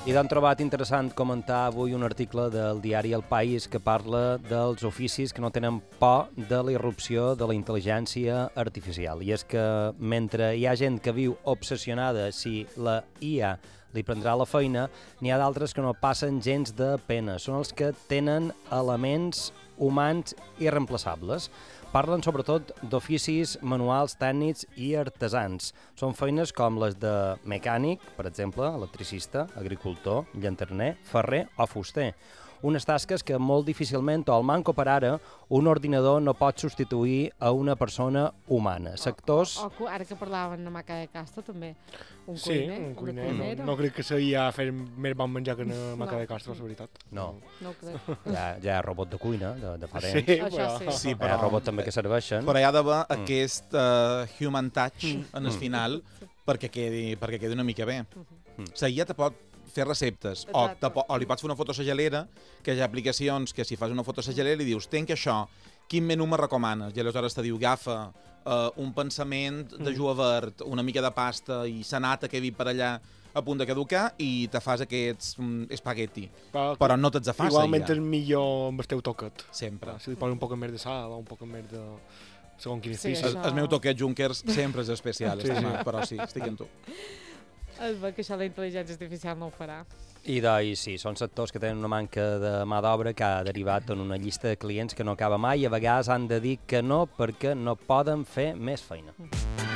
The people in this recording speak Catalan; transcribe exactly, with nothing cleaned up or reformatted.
I d'han trobat interessant comentar avui un article del diari El País que parla dels oficis que no tenen por de la irrupció de la intel·ligència artificial. I és que mentre hi ha gent que viu obsessionada si la I A li prendrà la feina, n'hi ha d'altres que no passen gens de pena. Són els que tenen elements humans irreemplaçables. Parlen sobretot d'oficis manuals, tècnics i artesans. Són feines com les de mecànic, per exemple, electricista, agricultor, llanterner, ferrer o fuster. Unes tasques que molt difícilment, o al manco per ara, un ordinador no pot substituir a una persona humana. Sectors... O, o, ara que parlaven de Maca de Castro, també. Un sí, cuiner, un cuiner. cuiner. No, no crec que sigui a fer més bon menjar que una Maca no. de Castro, la veritat. No. No ho crec. Ja, ja hi ha robot de cuina, de, de fa temps. Sí, Això però... sí. Sí, Hi però... ha robot també que serveixen. Però hi ha d'haver Mm. aquest uh, human touch Mm. en el final perquè quedi, perquè quedi una mica bé. Mm. La I A te pot fer receptes o, Exacte. te po o li pots fer una foto a la gelera, que hi ha aplicacions que si fas una foto a la gelera li dius tenc això, quin menú me recomanes? I aleshores te diu agafa uh, un pensament de julivert, una mica de pasta i sanata que vi per allà a punt de caducar i te fas aquests um, espagueti. Però, Però no te'ls fas igualment ja. és millor amb el teu toquet. Sempre. Si li posa un poc més de sal o un poc més de... segons quin Sí, ofici. El, el meu toquet Junkers sempre és especial, Sí, estimat, sí. però sí, estic amb tu. Es veu que això la intel·ligència artificial no ho farà. I doncs sí, són sectors que tenen una manca de mà d'obra que ha derivat en una llista de clients que no acaba mai i a vegades han de dir que no perquè no poden fer més feina. Mm.